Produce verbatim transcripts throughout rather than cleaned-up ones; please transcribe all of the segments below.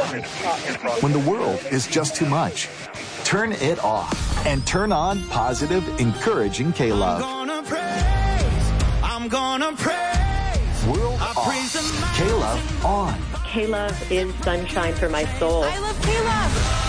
When the world is just too much, turn it off and turn on positive, encouraging K-Love. I'm gonna praise, I'm gonna praise. World off, K-Love on. K-Love is sunshine for my soul. I love K-Love.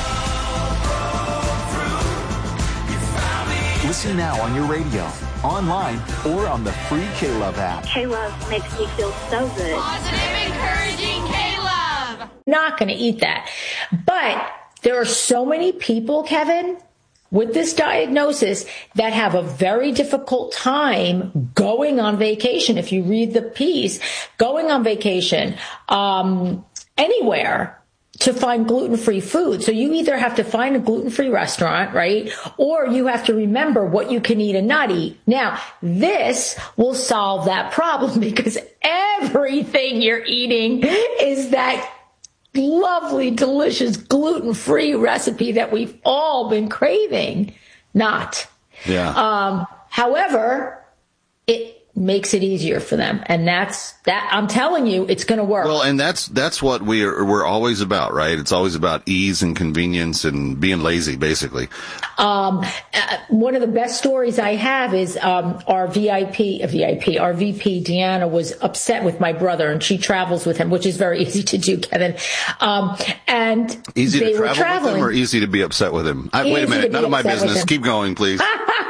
Listen now on your radio, online, or on the free K-Love app. K-Love makes me feel so good. Positive, encouraging K-Love. Not going to eat that. But there are so many people, Kevin, with this diagnosis that have a very difficult time going on vacation. If you read the piece, going on vacation um, anywhere to find gluten-free food. So you either have to find a gluten-free restaurant, right? Or you have to remember what you can eat and not eat. Now, this will solve that problem because everything you're eating is that lovely, delicious, gluten-free recipe that we've all been craving. Not. Yeah. Um, however, it makes it easier for them. And that's that. I'm telling you, it's going to work. Well, and that's, that's what we are, we're always about, right? It's always about ease and convenience and being lazy, basically. Um, uh, one of the best stories I have is, um, our V I P, uh, V I P, our V P, Deanna, was upset with my brother and she travels with him, which is very easy to do, Kevin. Um, and easy they to were travel traveling. with him or easy to be upset with him? I, wait a minute. None of my business. Keep going, please.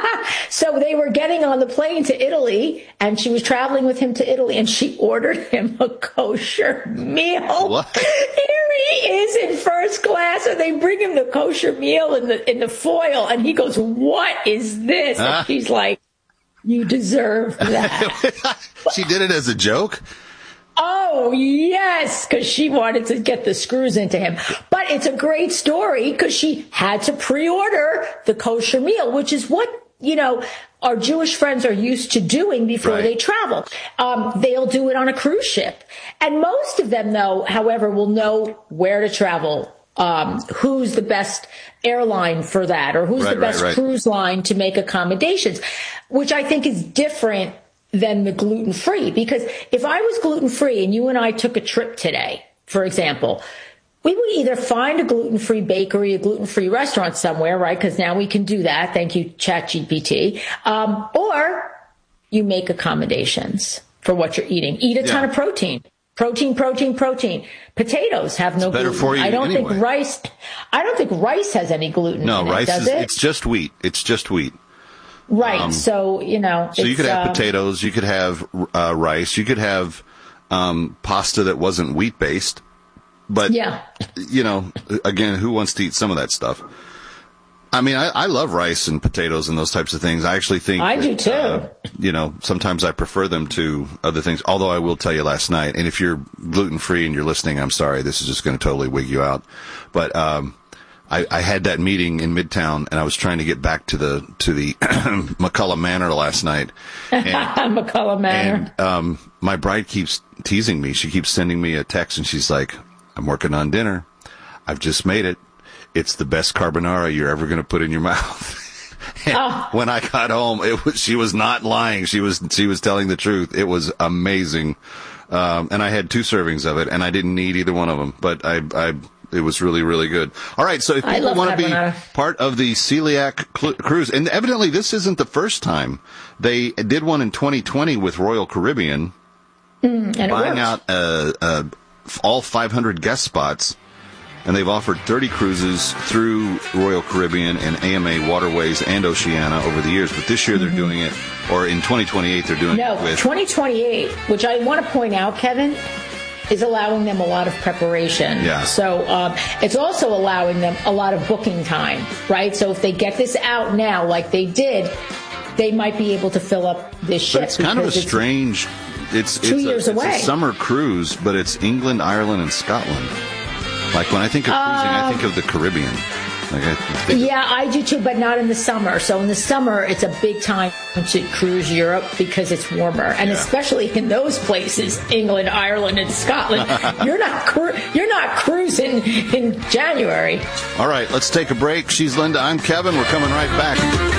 So they were getting on the plane to Italy, and she was traveling with him to Italy, and she ordered him a kosher meal. What? Here he is in first class, and they bring him the kosher meal in the in the foil, and he goes, "What is this?" Huh? And she's like, "You deserve that." She did it as a joke? Oh, yes, because she wanted to get the screws into him. But it's a great story because she had to pre-order the kosher meal, which is what, you know, our Jewish friends are used to doing before Right. they travel. Um, they'll do it on a cruise ship. And most of them, though, however, will know where to travel, um, who's the best airline for that, or who's Right, the best right, right. cruise line to make accommodations, which I think is different than the gluten-free. Because if I was gluten-free and you and I took a trip today, for example, we would either find a gluten-free bakery, a gluten-free restaurant somewhere, right? Because now we can do that. Thank you, ChatGPT. Um, or you make accommodations for what you're eating. Eat a ton Yeah. of protein. Protein, protein, protein. Potatoes have no better gluten. for you I don't anyway. think rice. I don't think rice has any gluten. No, in rice it, does is, it? it's just wheat. It's just wheat. Right. Um, so, you know. So you it's, could have um, potatoes, you could have uh, rice, you could have um, pasta that wasn't wheat based. But, Yeah. you know, again, who wants to eat some of that stuff? I mean, I, I love rice and potatoes and those types of things. I actually think I that, do too. Uh, you know, sometimes I prefer them to other things. Although I will tell you last night, and if you're gluten free and you're listening, I'm sorry, this is just going to totally wig you out. But um, I, I had that meeting in Midtown, and I was trying to get back to the to the McCullough Manor last night. And, McCullough Manor. and um, my bride keeps teasing me. She keeps sending me a text, and she's like, "I'm working on dinner. I've just made it. It's the best carbonara you're ever going to put in your mouth." And Oh. when I got home, it was, she was not lying. She was, she was telling the truth. It was amazing. Um, and I had two servings of it, and I didn't need either one of them, but I, I, it was really, really good. All right. So if I people love want to be carbonara. part of the celiac cl- cruise, and evidently this isn't the first time. They did one in twenty twenty with Royal Caribbean, And it buying worked. out, uh, uh, all five hundred guest spots. And they've offered thirty cruises through Royal Caribbean and A M A Waterways and Oceania over the years. But this year they're doing it, or in twenty twenty-eight they're doing No, it with. twenty twenty-eight, which I want to point out, Kevin, is allowing them a lot of preparation. Yeah. So um, it's also allowing them a lot of booking time, right? So if they get this out now, like they did, they might be able to fill up this ship. But it's kind of a because it's- strange. It's two it's, years a, it's away. a summer cruise, but it's England, Ireland, and Scotland. Like when I think of cruising, I think of the Caribbean. Like I think of- Yeah, I do too, but not in the summer. So in the summer, it's a big time to cruise Europe because it's warmer, and Yeah. especially in those places, England, Ireland, and Scotland, you're not cru- you're not cruising in January. All right, let's take a break. She's Linda. I'm Kevin. We're coming right back.